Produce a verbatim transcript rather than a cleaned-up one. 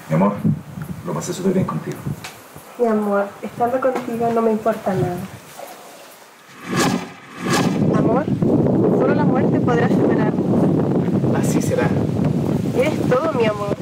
Mi amor, lo pasé súper bien contigo. Mi amor, estando contigo no me importa nada. Amor, solo la muerte podrá superarnos. Así será. Eres todo, mi amor.